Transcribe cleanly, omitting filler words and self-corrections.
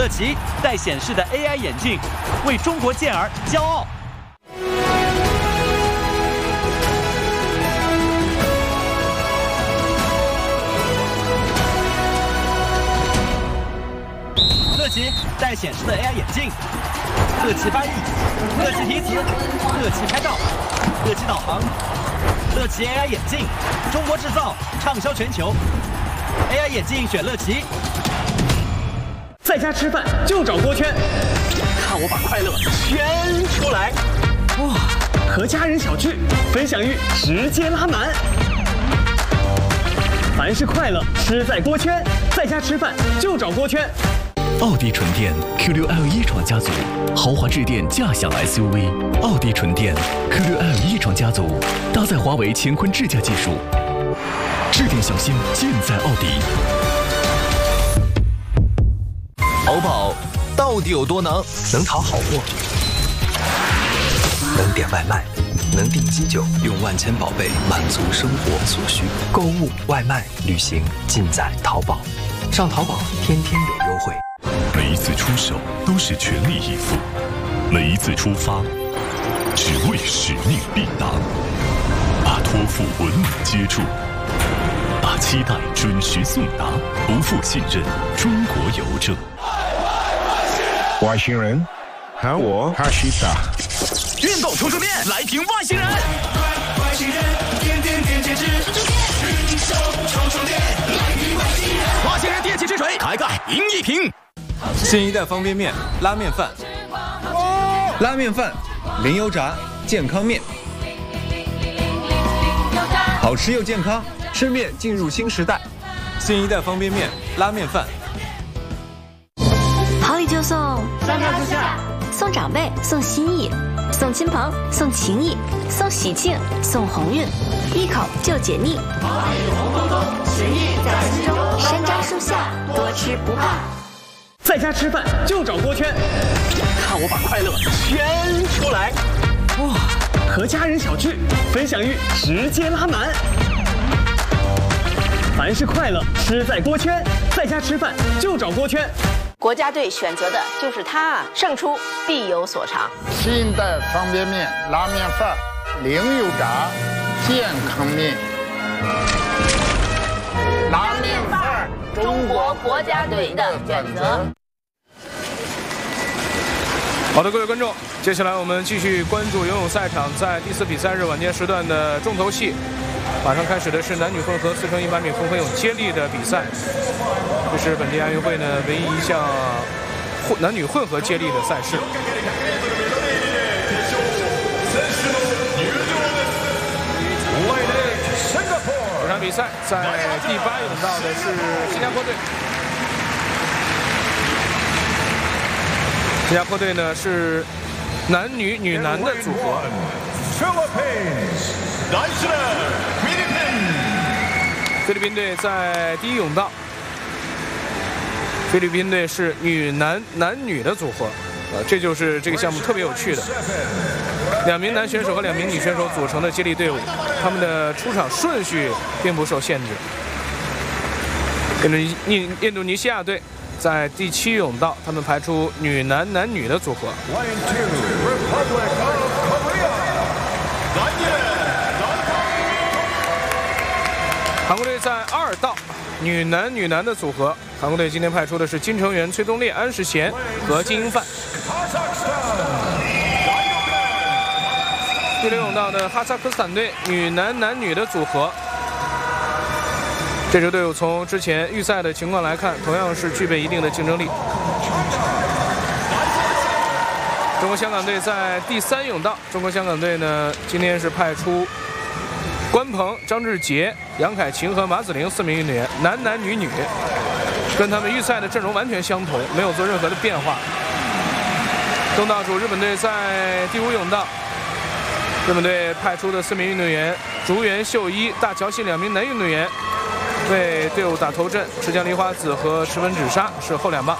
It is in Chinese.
乐琪戴显示的 AI 眼镜，为中国健儿骄傲。乐琪戴显示的 AI 眼镜，乐琪翻译，乐琪提词，乐琪拍照，乐琪导航，乐琪 AI 眼镜，中国制造，畅销全球。AI 眼镜选乐琪。在家吃饭就找锅圈，看我把快乐圈出来。哇，和家人小聚，分享欲直接拉满。凡是快乐，吃在锅圈。在家吃饭就找锅圈。 奥迪纯电 Q6L 一创家族，豪华智电驾享 SUV。奥迪纯电 Q6L 一创家族，搭载华为乾坤智驾技术，智电小心尽在奥迪。 淘宝到底有多能？能淘好货，能点外卖，能订机酒，用万千宝贝满足生活所需。购物、外卖、旅行尽在淘宝。上淘宝天天有优惠。 每一次出手都是全力以赴，每一次出发只为使命必达，把托付稳稳接住，把期待准时送达，不负信任。中国邮政。 外星人，喊我哈西达。 运动冲面来瓶外星人。 外星人，点点点点指，运手冲电，来瓶外星人。 外星人电气之锤，开盖赢一瓶。 新一代方便面拉面饭，拉面饭，零油炸，健康面，好吃又健康，吃面进入新时代。新一代方便面拉面饭。 好礼就送 3票之下， 送长辈，送心意，送亲朋，送情谊，送喜庆，送鸿运，一口就解腻。 好礼红彤彤，心意在心中。 山楂树下，多吃不怕。 在家吃饭就找锅圈，看我把快乐圈出来。哇，和家人小聚，分享欲直接拉满。凡是快乐，吃在锅圈。在家吃饭就找锅圈。 国家队选择的就是它，胜出必有所长。 新一代方便面拉面饭，零油炸，健康面，拉面饭， 中国国家队的选择。 好的，各位观众，接下来我们继续关注游泳赛场在第4比赛日晚间时段的重头戏。马上开始的是男女混合4乘100米混合泳接力的比赛，这是本届亚运会呢唯一一项男女混合接力的赛事。这场比赛在第8泳道的是新加坡队。新加坡队呢是男女、女男的组合。菲律宾队在第1泳道，菲律宾队是女男、男女的组合，这就是这个项目特别有趣的。2名男选手和2名女选手组成的接力队伍，他们的出场顺序并不受限制。印度尼西亚队在第7泳道，他们排出女男、男女的组合。韩国队在2道，女男、女男的组合。韩国队今天派出的是金成元、崔东烈、安世贤和金英范。第6泳道的哈萨克斯坦队，女男、男女的组合。这支队伍从之前预赛的情况来看，同样是具备一定的竞争力。中国香港队在第3泳道，中国香港队呢今天是派出关鹏、张志杰、杨凯晴和马子玲4名运动员，男男女女，跟他们预赛的阵容完全相同，没有做任何的变化。东道主日本队在第5泳道，日本队派出的4名运动员竹原秀一、大桥信2名男运动员为队伍打头阵，池江梨花子和池文芷莎是后2棒。